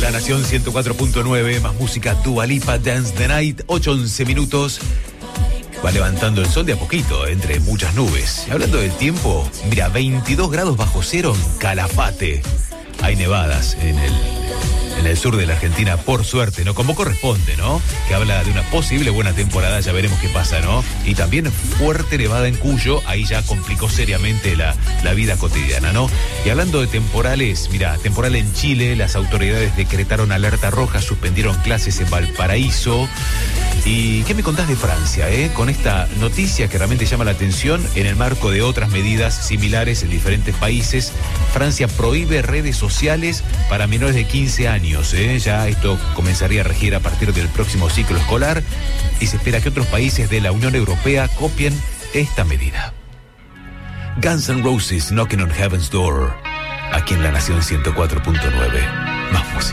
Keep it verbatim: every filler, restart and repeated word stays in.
La Nación ciento cuatro punto nueve, más música, Dua Lipa, Dance the Night, ocho once minutos. Va levantando el sol de a poquito, entre muchas nubes. Y hablando del tiempo, mira, veintidós grados bajo cero en Calafate. Hay nevadas en el, en el sur de la Argentina, por suerte, ¿no? Como corresponde, ¿no? Que habla de una posible buena temporada, ya veremos qué pasa, ¿no? Y también fuerte nevada en Cuyo, ahí ya complicó seriamente la, la vida cotidiana, ¿no? Y hablando de temporales, mira, temporal en Chile, las autoridades decretaron alerta roja, suspendieron clases en Valparaíso. ¿Y qué me contás de Francia, eh? Con esta noticia que realmente llama la atención en el marco de otras medidas similares en diferentes países. Francia prohíbe redes sociales para menores de quince años, eh. Ya esto comenzaría a regir a partir del próximo ciclo escolar y se espera que otros países de la Unión Europea copien esta medida. Guns N' Roses, Knocking on Heaven's Door, aquí en La Nación ciento cuatro punto nueve.